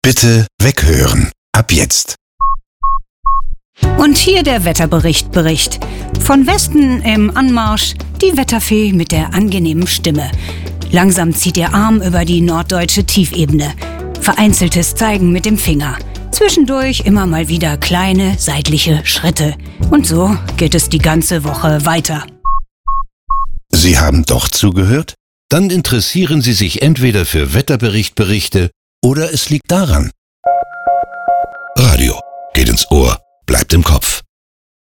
Bitte weghören. Ab jetzt. Und hier der Wetterbericht. Von Westen im Anmarsch die Wetterfee mit der angenehmen Stimme. Langsam zieht ihr Arm über die norddeutsche Tiefebene. Vereinzeltes Zeigen mit dem Finger. Zwischendurch immer mal wieder kleine seitliche Schritte. Und so geht es die ganze Woche weiter. Sie haben doch zugehört? Dann interessieren Sie sich entweder für Wetterberichte oder es liegt daran. Radio geht ins Ohr, bleibt im Kopf.